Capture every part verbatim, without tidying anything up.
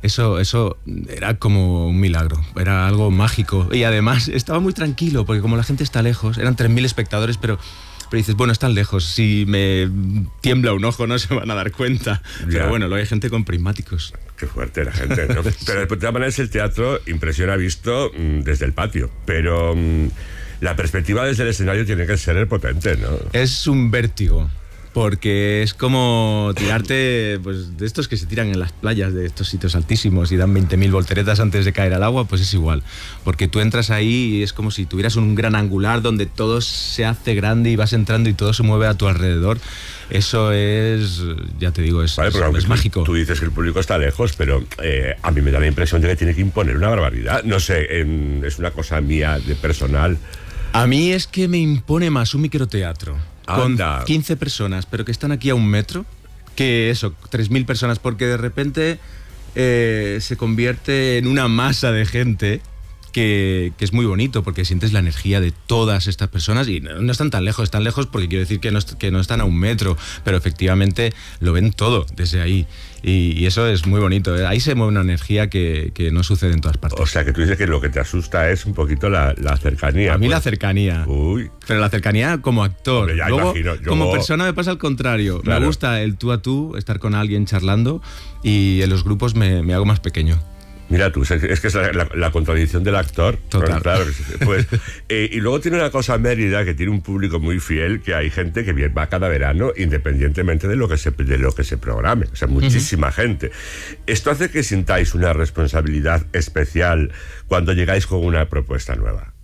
Eso, eso era como un milagro, era algo mágico. Y además estaba muy tranquilo, porque como la gente está lejos, eran tres mil espectadores, pero... Pero dices, bueno, están lejos, si me tiembla un ojo no se van a dar cuenta. Ya. Pero bueno, luego hay gente con prismáticos. Qué fuerte la gente, ¿no? Pero de todas maneras el teatro impresiona visto mmm, desde el patio. Pero mmm, la perspectiva desde el escenario tiene que ser potente, ¿no? Es un vértigo. Porque es como tirarte, pues, de estos que se tiran en las playas, de estos sitios altísimos y dan veinte mil volteretas antes de caer al agua, pues es igual. Porque tú entras ahí y es como si tuvieras un gran angular donde todo se hace grande y vas entrando y todo se mueve a tu alrededor. Eso es, ya te digo, es, vale, es, pero es tú, mágico. Tú dices que el público está lejos, pero eh, a mí me da la impresión de que tiene que imponer una barbaridad. No sé, en, es una cosa mía de personal. A mí es que me impone más un microteatro. Anda. Con quince personas, pero que están aquí a un metro, que eso, tres mil personas, porque de repente eh, se convierte en una masa de gente que, que es muy bonito, porque sientes la energía de todas estas personas y no, no están tan lejos, están lejos porque quiero decir que no, que no están a un metro, pero efectivamente lo ven todo desde ahí. Y, y eso es muy bonito. Ahí se mueve una energía que, que no sucede en todas partes. O sea, que tú dices que lo que te asusta es un poquito la, la cercanía. A mí pues. la cercanía. Uy. Pero la cercanía como actor. Hombre, ya Luego, imagino, yo... como persona me pasa al contrario. Claro. Me gusta el tú a tú, estar con alguien charlando, y en los grupos me, me hago más pequeño. Mira tú, es que es la, la, la contradicción del actor. Total. Claro, pues, eh, y luego tiene una cosa Mérida, que tiene un público muy fiel, que hay gente que va cada verano independientemente de lo que se, de lo que se programe. O sea, muchísima uh-huh. gente. Esto hace que sintáis una responsabilidad especial cuando llegáis con una propuesta nueva.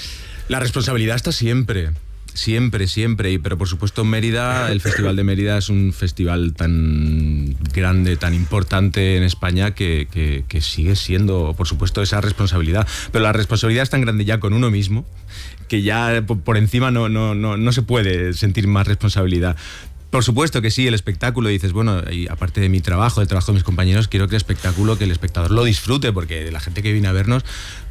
La responsabilidad está siempre. Siempre, siempre, y pero por supuesto Mérida, el Festival de Mérida es un festival tan grande, tan importante en España que, que, que sigue siendo, por supuesto, esa responsabilidad. Pero la responsabilidad es tan grande ya con uno mismo que ya por, por encima no, no, no, no se puede sentir más responsabilidad. Por supuesto que sí, el espectáculo, dices, bueno, y aparte de mi trabajo, del trabajo de mis compañeros, quiero que el espectáculo, que el espectador lo disfrute, porque la gente que viene a vernos,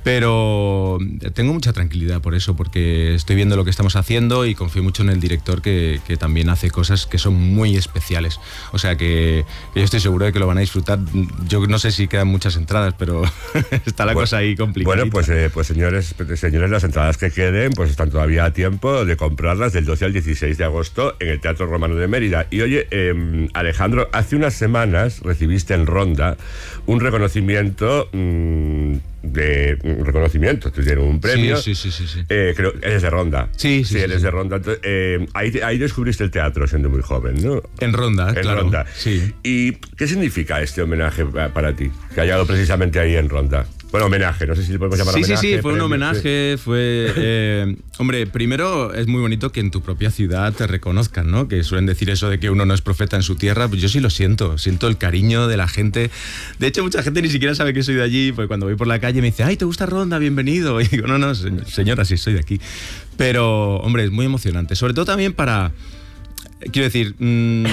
pero tengo mucha tranquilidad por eso, porque estoy viendo lo que estamos haciendo y confío mucho en el director, que, que también hace cosas que son muy especiales. O sea que, que yo estoy seguro de que lo van a disfrutar. Yo no sé si quedan muchas entradas, pero está la bueno, cosa ahí complicada. Bueno, pues, eh, pues señores, señores, las entradas que queden, pues están todavía a tiempo de comprarlas del doce al dieciséis de agosto en el Teatro Romano de Mérida. Y oye, eh, Alejandro, hace unas semanas recibiste en Ronda un reconocimiento mmm, de un reconocimiento, te dieron un premio. Sí, sí, sí, sí, sí. Eh, creo, eres de Ronda. Sí, sí, sí, eres sí. de Ronda. Entonces, eh, ahí, ahí descubriste el teatro siendo muy joven, ¿no? En Ronda, en claro. Ronda. Sí. ¿Y qué significa este homenaje para ti? Que ha llegado precisamente ahí en Ronda. Bueno, homenaje, no sé si le podemos llamar sí, homenaje. Sí, sí, fue un homenaje, sí. fue... Eh, hombre, primero es muy bonito que en tu propia ciudad te reconozcan, ¿no? Que suelen decir eso de que uno no es profeta en su tierra, pues yo sí lo siento, siento el cariño de la gente. De hecho, mucha gente ni siquiera sabe que soy de allí, pues cuando voy por la calle me dice, ay, ¿te gusta Ronda? Bienvenido. Y digo, no, no, señora, sí, soy de aquí. Pero, hombre, es muy emocionante, sobre todo también para... Quiero decir, mmm,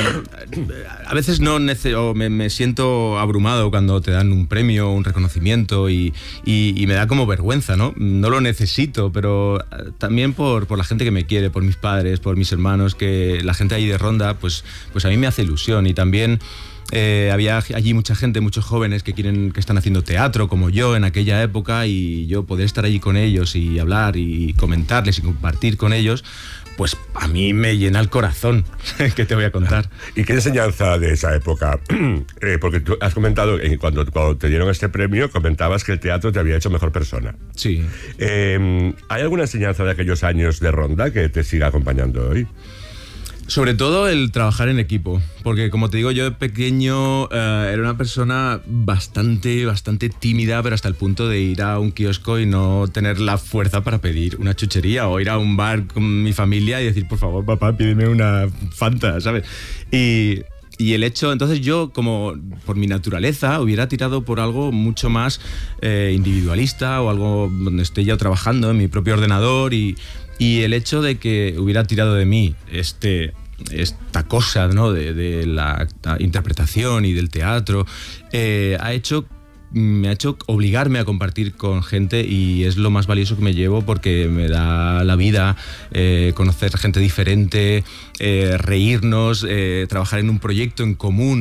a veces no nece- me, me siento abrumado cuando te dan un premio, un reconocimiento y, y, y me da como vergüenza, ¿no? No lo necesito, pero también por, por la gente que me quiere, por mis padres, por mis hermanos, que la gente ahí de Ronda, pues, pues a mí me hace ilusión. Y también eh, había allí mucha gente, muchos jóvenes que quieren, que están haciendo teatro como yo en aquella época, y yo poder estar allí con ellos y hablar y comentarles y compartir con ellos, pues a mí me llena el corazón, que te voy a contar. ¿Y qué enseñanza de esa época? eh, porque tú has comentado, eh, cuando, cuando te dieron este premio, comentabas que el teatro te había hecho mejor persona. Sí. Eh, ¿Hay alguna enseñanza de aquellos años de Ronda que te siga acompañando hoy? Sobre todo el trabajar en equipo, porque como te digo, yo de pequeño eh, era una persona bastante, bastante tímida, pero hasta el punto de ir a un kiosco y no tener la fuerza para pedir una chuchería, o ir a un bar con mi familia y decir, por favor, papá, pídeme una Fanta, ¿sabes? Y... Y el hecho, entonces yo, como por mi naturaleza, hubiera tirado por algo mucho más eh, individualista, o algo donde esté yo trabajando en mi propio ordenador, y, y el hecho de que hubiera tirado de mí este, esta cosa, ¿no? de, de la, la interpretación y del teatro, eh, ha hecho... me ha hecho obligarme a compartir con gente, y es lo más valioso que me llevo, porque me da la vida eh, conocer gente diferente, eh, reírnos, eh, trabajar en un proyecto en común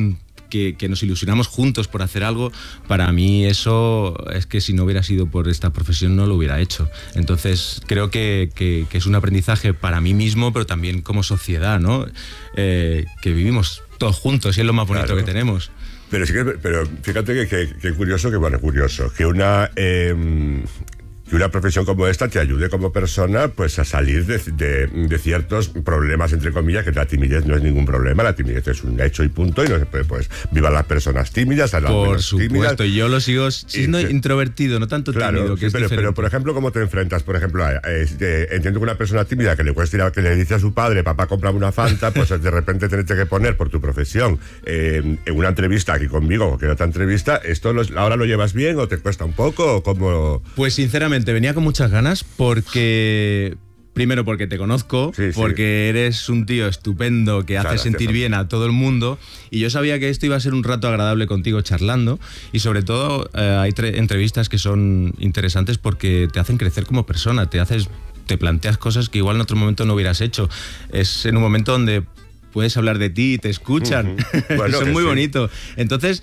que, que nos ilusionamos juntos por hacer algo, para mí eso es que si no hubiera sido por esta profesión no lo hubiera hecho. Entonces creo que, que, que es un aprendizaje para mí mismo, pero también como sociedad, ¿no? Eh, que vivimos todos juntos y es lo más bonito claro. que tenemos. Pero sí que, pero fíjate que, que, que curioso, que bueno, curioso, que una... Eh, que una profesión como esta te ayude como persona pues a salir de, de, de ciertos problemas, entre comillas, que la timidez no es ningún problema, la timidez es un hecho y punto, y no se puede, pues, vivan las personas tímidas, a las por supuesto, tímidas. Yo lo sigo siendo y, introvertido, no tanto claro, tímido, que sí, es pero, diferente. Pero, por ejemplo, ¿cómo te enfrentas? Por ejemplo, a, a, este, entiendo que una persona tímida que le cuesta ir a, que le dice a su padre, papá, cómprame una Fanta, pues de repente tenerte que poner por tu profesión eh, en una entrevista aquí conmigo, o que en otra entrevista, ¿esto lo, ahora lo llevas bien o te cuesta un poco? O cómo... Pues sinceramente, venía con muchas ganas porque... Primero porque te conozco, sí, porque sí. eres un tío estupendo que hace sentir bien a todo el mundo, y yo sabía que esto iba a ser un rato agradable contigo charlando, y sobre todo eh, hay entrevistas que son interesantes porque te hacen crecer como persona, te haces, te planteas cosas que igual en otro momento no hubieras hecho. Es en un momento donde puedes hablar de ti y te escuchan. Uh-huh. Bueno, eso es muy sí. bonito. Entonces,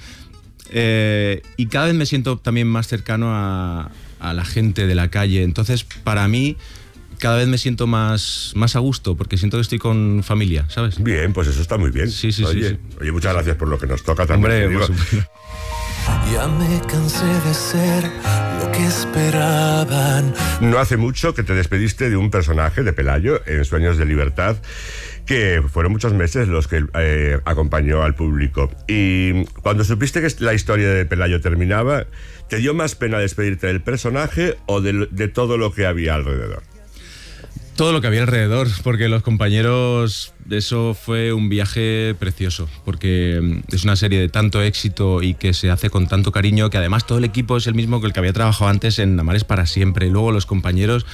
eh, y cada vez me siento también más cercano a, a la gente de la calle. Entonces, para mí, cada vez me siento más, más a gusto, porque siento que estoy con familia, ¿sabes? Bien, pues eso está muy bien. Sí, sí, oye, sí, sí. Oye, muchas gracias por lo que nos toca también. Hombre, por supuesto. Ya me cansé de ser lo que esperaban. No hace mucho que te despediste de un personaje de Pelayo en Sueños de Libertad, que fueron muchos meses los que eh, acompañó al público. Y cuando supiste que la historia de Pelayo terminaba, ¿te dio más pena despedirte del personaje o de, de todo lo que había alrededor? Todo lo que había alrededor, porque los compañeros, eso fue un viaje precioso, porque es una serie de tanto éxito y que se hace con tanto cariño, que además todo el equipo es el mismo que el que había trabajado antes en Amares para siempre. Y luego los compañeros,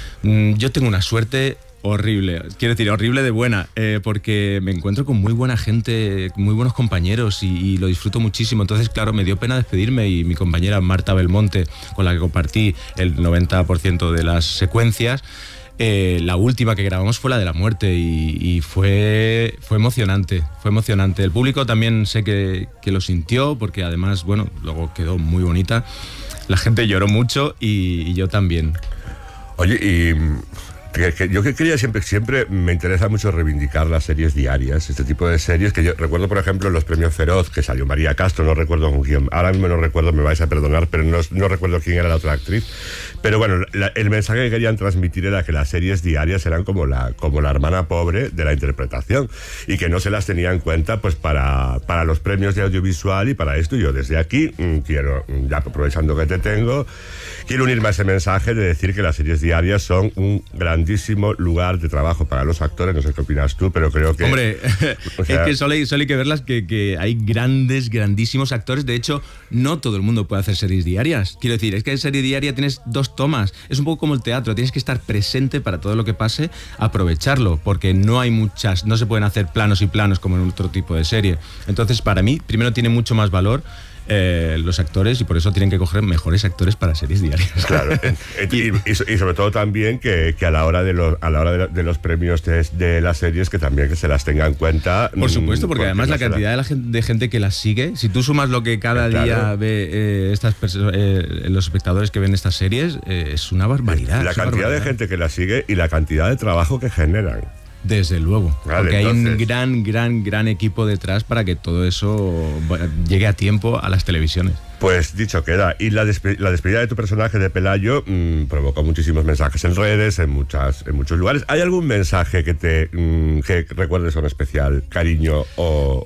yo tengo una suerte horrible, quiero decir, horrible de buena, eh, porque me encuentro con muy buena gente, muy buenos compañeros y, y lo disfruto muchísimo. Entonces, claro, me dio pena despedirme, y mi compañera Marta Belmonte, con la que compartí el noventa por ciento de las secuencias, Eh, la última que grabamos fue la de la muerte, y, y fue, fue emocionante, fue emocionante. El público también sé que, que lo sintió, porque además, bueno, luego quedó muy bonita. La gente lloró mucho y, y yo también. Oye, y... Que, que yo que quería siempre, siempre me interesa mucho reivindicar las series diarias, este tipo de series que yo recuerdo, por ejemplo, en los premios Feroz, que salió María Castro, no recuerdo con quién, ahora mismo no recuerdo, me vais a perdonar, pero no, no recuerdo quién era la otra actriz, pero bueno, la, el mensaje que querían transmitir era que las series diarias eran como la, como la hermana pobre de la interpretación, y que no se las tenía en cuenta pues para, para los premios de audiovisual y para esto. Y yo desde aquí mmm, quiero, ya aprovechando que te tengo, quiero unirme a ese mensaje de decir que las series diarias son un gran grandísimo lugar de trabajo para los actores. No sé qué opinas tú, pero creo que... Hombre, o sea, es que solo hay, solo hay que verlas, que, que hay grandes, grandísimos actores. De hecho, no todo el mundo puede hacer series diarias. Quiero decir, es que en serie diaria tienes dos tomas. Es un poco como el teatro, tienes que estar presente para todo lo que pase, aprovecharlo, porque no hay muchas, no se pueden hacer planos y planos como en otro tipo de serie. Entonces, para mí, primero tiene mucho más valor Eh, los actores, y por eso tienen que coger mejores actores para series diarias. Claro, y, y, y sobre todo también que, que a la hora de los a la hora de, de los premios de, de las series, que también que se las tenga en cuenta. Por supuesto, porque, porque además no la cantidad la... de, la gente, de gente que las sigue, si tú sumas lo que cada claro. día ve eh, estas eh, los espectadores que ven estas series, eh, es una barbaridad. La cantidad barbaridad. de gente que las sigue y la cantidad de trabajo que generan. Desde luego, vale, porque entonces... hay un gran, gran, gran equipo detrás para que todo eso llegue a tiempo a las televisiones. Pues dicho queda. Y la, despe la despedida de tu personaje de Pelayo mmm, provocó muchísimos mensajes en redes, en muchas, en muchos lugares. ¿Hay algún mensaje que te mmm, que recuerdes con especial cariño o...?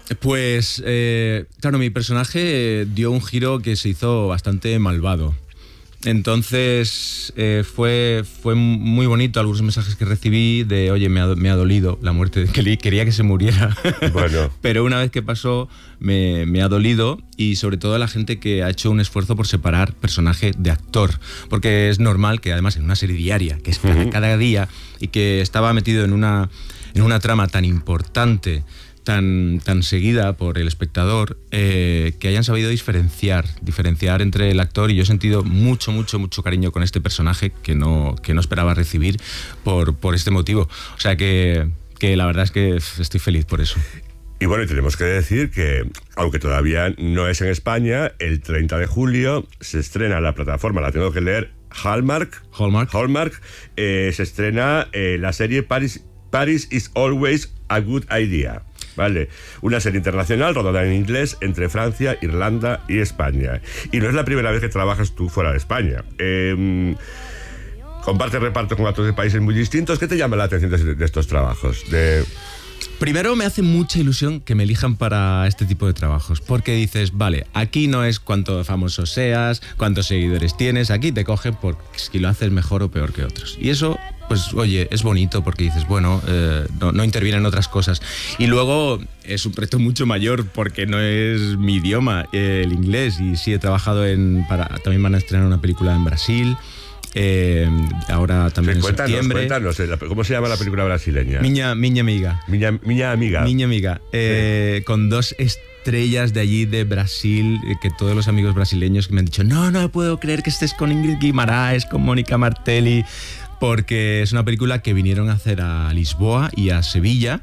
Pues, eh, claro, mi personaje dio un giro que se hizo bastante malvado. Entonces eh, fue, fue muy bonito algunos mensajes que recibí de, oye, me ha, me ha dolido la muerte, que quería que se muriera. Bueno. Pero una vez que pasó me, me ha dolido, y sobre todo la gente que ha hecho un esfuerzo por separar personaje de actor, porque es normal que además en una serie diaria, que es cada, uh-huh. cada día, y que estaba metido en una, en una trama tan importante, Tan, tan seguida por el espectador, eh, que hayan sabido diferenciar, diferenciar entre el actor, y yo he sentido mucho, mucho, mucho cariño con este personaje que no, que no esperaba recibir por, por este motivo. O sea que, que la verdad es que estoy feliz por eso. Y bueno, y tenemos que decir que, aunque todavía no es en España, el treinta de julio se estrena en la plataforma, la tengo que leer, Hallmark. Hallmark. Hallmark, eh, se estrena eh, la serie Paris, Paris is Always a Good Idea. Vale, una serie internacional rodada en inglés entre Francia, Irlanda y España. Y no es la primera vez que trabajas tú fuera de España. Eh, compartes reparto con actores de países muy distintos. ¿Qué te llama la atención de, de estos trabajos? De... Primero, me hace mucha ilusión que me elijan para este tipo de trabajos, porque dices, vale, aquí no es cuánto famoso seas, cuántos seguidores tienes, aquí te cogen porque si lo haces mejor o peor que otros. Y eso, pues oye, es bonito porque dices, bueno, eh, no, no intervienen otras cosas. Y luego es un reto mucho mayor porque no es mi idioma, eh, el inglés, y sí he trabajado en... Para, también van a estrenar una película en Brasil. Eh, ahora también sí, en cuéntanos, septiembre. Cuéntanos, ¿cómo se llama la película brasileña? Miña, Miña Amiga. Miña, Miña Amiga. Miña Amiga. Eh, sí. Con dos estrellas de allí, de Brasil, eh, que todos los amigos brasileños me han dicho, no, no puedo creer que estés con Ingrid Guimaraes, con Mónica Martelli, porque es una película que vinieron a hacer a Lisboa y a Sevilla.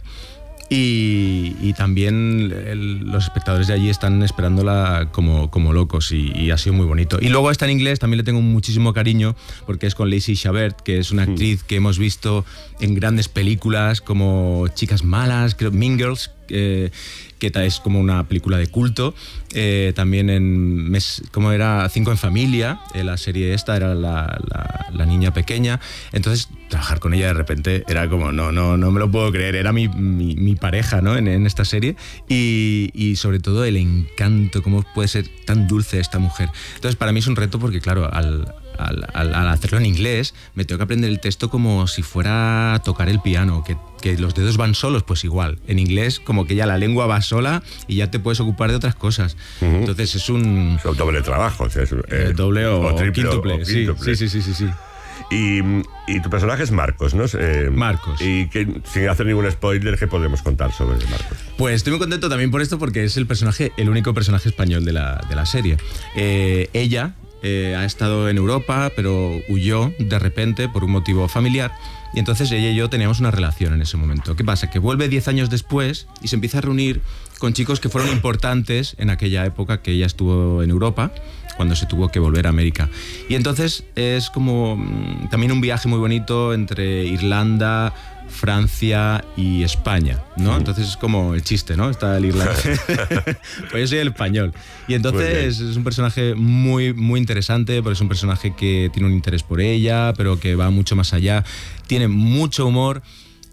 Y, y también el, los espectadores de allí están esperándola como, como locos y, y ha sido muy bonito. Y luego está en inglés, también le tengo muchísimo cariño porque es con Lacey Chabert, que es una actriz que hemos visto en grandes películas como Chicas Malas, creo, Mean Girls, eh, que es como una película de culto. Eh, también en, mes, ¿cómo era? Cinco en Familia, eh, la serie esta era la, la, la niña pequeña. Entonces, trabajar con ella de repente era como, no, no, no me lo puedo creer, era mi, mi, mi pareja, ¿no? en, en esta serie. Y, y sobre todo el encanto, cómo puede ser tan dulce esta mujer. Entonces, para mí es un reto porque, claro, al... Al, al, al hacerlo en inglés, me tengo que aprender el texto como si fuera a tocar el piano, que, que los dedos van solos, pues igual. En inglés, como que ya la lengua va sola y ya te puedes ocupar de otras cosas. Uh-huh. Entonces es un... Es un doble trabajo. Es, eh, eh, doble o, o triple. Quíntuple. O quíntuple. Sí, sí, sí, sí, sí. Y, y tu personaje es Marcos, ¿no? Eh, Marcos. Y que, sin hacer ningún spoiler, ¿qué podemos contar sobre Marcos? Pues estoy muy contento también por esto, porque es el personaje, el único personaje español de la, de la serie. Eh, ella... Eh, ha estado en Europa, pero huyó de repente por un motivo familiar, y entonces ella y yo teníamos una relación en ese momento. ¿Qué pasa? Que vuelve diez años después y se empieza a reunir con chicos que fueron importantes en aquella época que ella estuvo en Europa, cuando se tuvo que volver a América. Y entonces es como mmm, también un viaje muy bonito entre Irlanda, Francia y España, ¿no? Entonces es como el chiste, ¿no? Está el irlandés. Pues yo soy el español. Y entonces es un personaje muy, muy interesante, porque es un personaje que tiene un interés por ella, pero que va mucho más allá. Tiene mucho humor.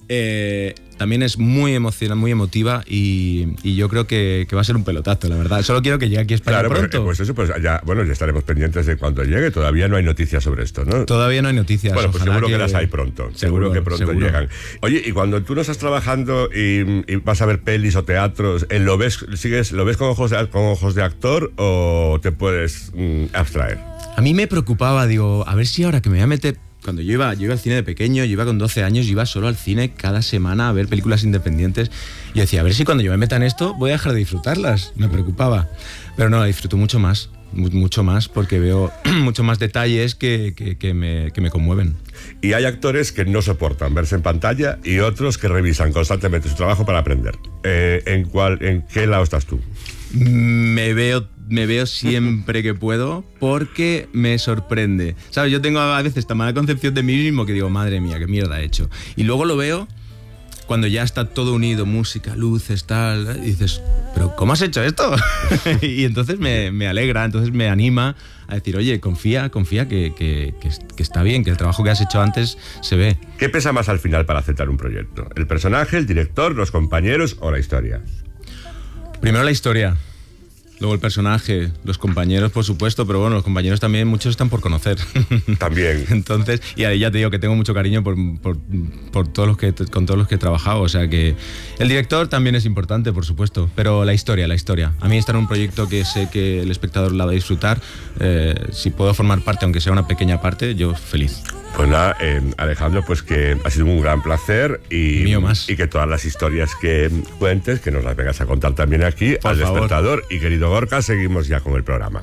Eh, también es muy emocionante, muy emotiva, y, y yo creo que, que va a ser un pelotazo, la verdad. Solo quiero que llegue aquí a España claro, pronto. Pues, pues eso, pues ya, bueno, ya estaremos pendientes de cuando llegue. Todavía no hay noticias sobre esto, ¿no? Todavía no hay noticias. Bueno, pues seguro que, que las hay pronto. Seguro, seguro que pronto seguro. llegan. Oye, y cuando tú no estás trabajando y, y vas a ver pelis o teatros, ¿lo ves, sigues, lo ves con ojos de, con ojos de actor o te puedes mmm, abstraer? A mí me preocupaba, digo, a ver si ahora que me voy a meter... Cuando yo iba, yo iba al cine de pequeño, yo iba con doce años, yo iba solo al cine cada semana a ver películas independientes. Y yo decía, a ver si cuando yo me meta en esto voy a dejar de disfrutarlas. Me preocupaba. Pero no, la disfruto mucho más, mucho más, porque veo mucho más detalles que, que, que, me, que me conmueven. Y hay actores que no soportan verse en pantalla y otros que revisan constantemente su trabajo para aprender. Eh, ¿en, cuál, ¿En qué lado estás tú? Me veo... Me veo siempre que puedo porque me sorprende. ¿Sabes? Yo tengo a veces esta mala concepción de mí mismo que digo, madre mía, qué mierda he hecho. Y luego lo veo cuando ya está todo unido, música, luces, tal, y dices, ¿pero cómo has hecho esto? Y entonces me, me alegra, entonces me anima a decir, oye, confía, confía que, que, que, que está bien, que el trabajo que has hecho antes se ve. ¿Qué pesa más al final para aceptar un proyecto? ¿El personaje, el director, los compañeros o la historia? Primero la historia. Luego el personaje, los compañeros, por supuesto, pero bueno, los compañeros también, muchos están por conocer. También. Entonces, y ya te digo que tengo mucho cariño por, por, por todos los que, con todos los que he trabajado, o sea que el director también es importante, por supuesto, pero la historia, la historia. A mí estar en un proyecto que sé que el espectador la va a disfrutar, eh, si puedo formar parte, aunque sea una pequeña parte, yo feliz. Pues nada, eh, Alejandro, pues que ha sido un gran placer y, Mío más. y que todas las historias que cuentes, que nos las vengas a contar también aquí Por al favor. Despertador. Y querido Gorka, seguimos ya con el programa.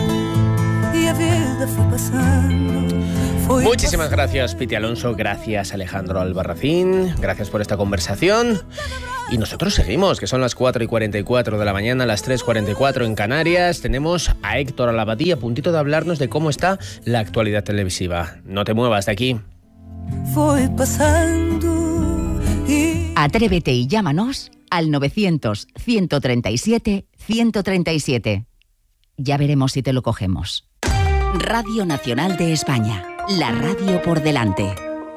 Muchísimas gracias, Piti Alonso, gracias Alejandro Albarracín, gracias por esta conversación. Y nosotros seguimos, que son las cuatro y cuarenta y cuatro de la mañana, las tres y cuarenta y cuatro en Canarias. Tenemos a Héctor Alabadí a puntito de hablarnos de cómo está la actualidad televisiva. No te muevas de aquí. Voy pasando y... Atrévete y llámanos al novecientos, ciento treinta y siete, ciento treinta y siete. Ya veremos si te lo cogemos. Radio Nacional de España. La radio por delante.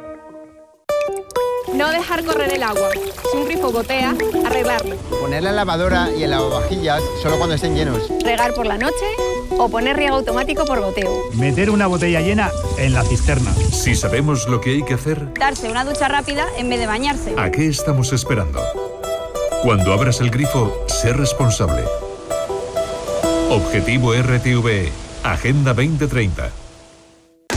No dejar correr el agua. Si un grifo gotea, arreglarlo. Poner la lavadora y el lavavajillas solo cuando estén llenos. Regar por la noche o poner riego automático por goteo. Meter una botella llena en la cisterna. Si sabemos lo que hay que hacer... Darse una ducha rápida en vez de bañarse. ¿A qué estamos esperando? Cuando abras el grifo, sé responsable. Objetivo R T V E. Agenda veinte treinta.